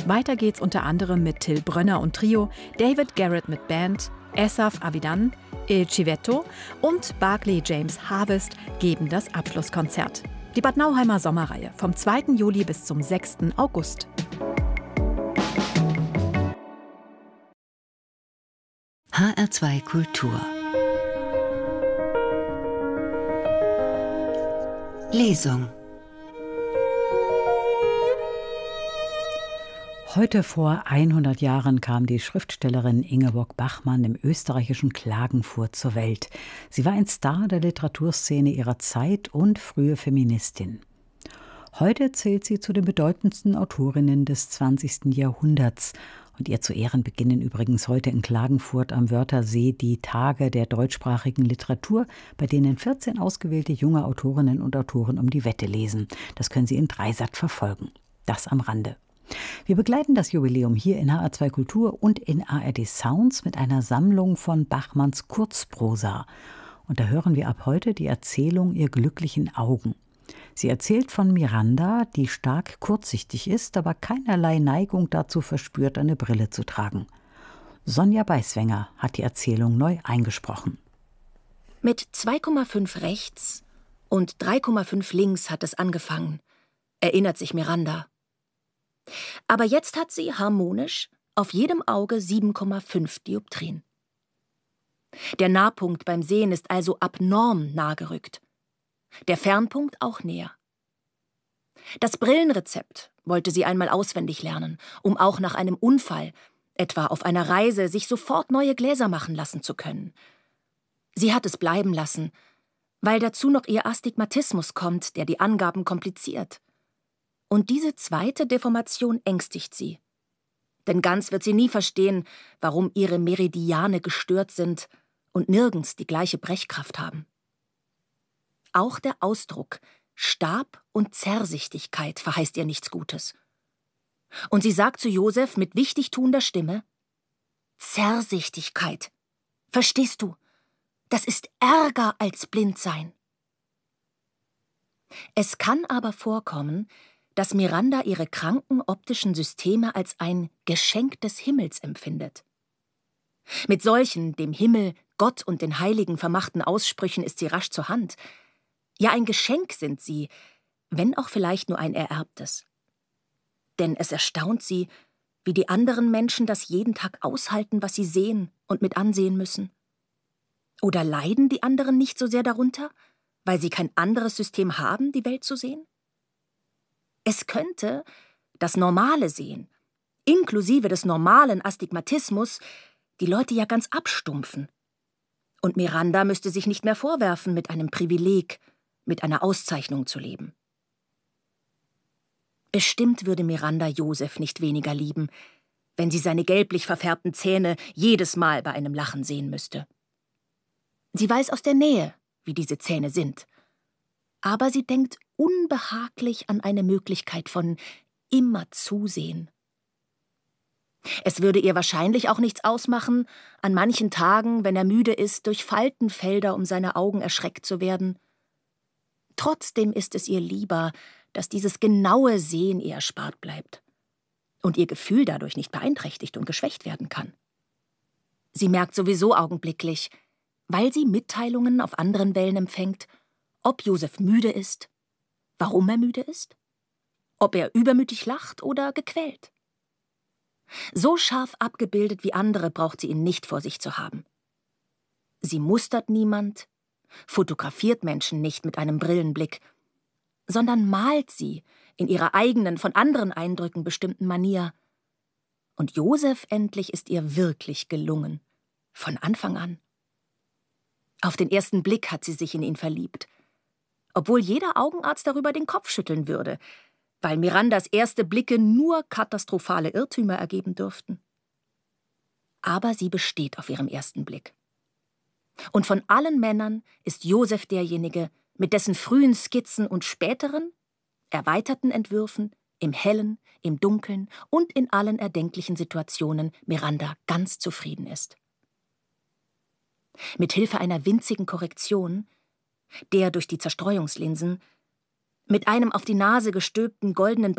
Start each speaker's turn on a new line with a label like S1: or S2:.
S1: Weiter geht's unter anderem mit Till Brönner und Trio, David Garrett mit Band, Asaf Avidan, Il Civetto und Barclay James Harvest geben das Abschlusskonzert. Die Bad Nauheimer Sommerreihe vom 2. Juli bis zum 6. August.
S2: HR2 Kultur Lesung.
S3: Heute vor 100 Jahren kam die Schriftstellerin Ingeborg Bachmann im österreichischen Klagenfurt zur Welt. Sie war ein Star der Literaturszene ihrer Zeit und frühe Feministin. Heute zählt sie zu den bedeutendsten Autorinnen des 20. Jahrhunderts. Und ihr zu Ehren beginnen übrigens heute in Klagenfurt am Wörthersee die Tage der deutschsprachigen Literatur, bei denen 14 ausgewählte junge Autorinnen und Autoren um die Wette lesen. Das können Sie in Dreisat verfolgen. Das am Rande. Wir begleiten das Jubiläum hier in HR2 Kultur und in ARD Sounds mit einer Sammlung von Bachmanns Kurzprosa. Und da hören wir ab heute die Erzählung Ihr glücklichen Augen. Sie erzählt von Miranda, die stark kurzsichtig ist, aber keinerlei Neigung dazu verspürt, eine Brille zu tragen. Sonja Beiswenger hat die Erzählung neu eingesprochen.
S4: Mit 2,5 rechts und 3,5 links hat es angefangen, erinnert sich Miranda. Aber jetzt hat sie harmonisch auf jedem Auge 7,5 Dioptrien. Der Nahpunkt beim Sehen ist also abnorm nah gerückt. Der Fernpunkt auch näher. Das Brillenrezept wollte sie einmal auswendig lernen, um auch nach einem Unfall, etwa auf einer Reise, sich sofort neue Gläser machen lassen zu können. Sie hat es bleiben lassen, weil dazu noch ihr Astigmatismus kommt, der die Angaben kompliziert. Und diese zweite Deformation ängstigt sie. Denn ganz wird sie nie verstehen, warum ihre Meridiane gestört sind und nirgends die gleiche Brechkraft haben. Auch der Ausdruck Stab- und Zerrsichtigkeit verheißt ihr nichts Gutes. Und sie sagt zu Josef mit wichtigtuender Stimme: Zerrsichtigkeit. Verstehst du? Das ist ärger als Blindsein. Es kann aber vorkommen, dass Miranda ihre kranken optischen Systeme als ein Geschenk des Himmels empfindet. Mit solchen, dem Himmel, Gott und den Heiligen vermachten Aussprüchen ist sie rasch zur Hand. Ja, ein Geschenk sind sie, wenn auch vielleicht nur ein ererbtes. Denn es erstaunt sie, wie die anderen Menschen das jeden Tag aushalten, was sie sehen und mit ansehen müssen. Oder leiden die anderen nicht so sehr darunter, weil sie kein anderes System haben, die Welt zu sehen? Es könnte das normale Sehen, inklusive des normalen Astigmatismus, die Leute ja ganz abstumpfen. Und Miranda müsste sich nicht mehr vorwerfen, mit einem Privileg, mit einer Auszeichnung zu leben. Bestimmt würde Miranda Josef nicht weniger lieben, wenn sie seine gelblich verfärbten Zähne jedes Mal bei einem Lachen sehen müsste. Sie weiß aus der Nähe, wie diese Zähne sind. Aber sie denkt unbehaglich an eine Möglichkeit von immer zusehen. Es würde ihr wahrscheinlich auch nichts ausmachen, an manchen Tagen, wenn er müde ist, durch Faltenfelder um seine Augen erschreckt zu werden. Trotzdem ist es ihr lieber, dass dieses genaue Sehen ihr erspart bleibt und ihr Gefühl dadurch nicht beeinträchtigt und geschwächt werden kann. Sie merkt sowieso augenblicklich, weil sie Mitteilungen auf anderen Wellen empfängt, ob Josef müde ist, warum er müde ist, ob er übermütig lacht oder gequält. So scharf abgebildet wie andere braucht sie ihn nicht vor sich zu haben. Sie mustert niemand, fotografiert Menschen nicht mit einem Brillenblick, sondern malt sie in ihrer eigenen, von anderen Eindrücken bestimmten Manier. Und Josef endlich ist ihr wirklich gelungen, von Anfang an. Auf den ersten Blick hat sie sich in ihn verliebt, obwohl jeder Augenarzt darüber den Kopf schütteln würde, weil Mirandas erste Blicke nur katastrophale Irrtümer ergeben dürften. Aber sie besteht auf ihrem ersten Blick. Und von allen Männern ist Josef derjenige, mit dessen frühen Skizzen und späteren, erweiterten Entwürfen, im Hellen, im Dunkeln und in allen erdenklichen Situationen Miranda ganz zufrieden ist. Mit Hilfe einer winzigen Korrektion, der durch die Zerstreuungslinsen, mit einem auf die Nase gestülpten goldenen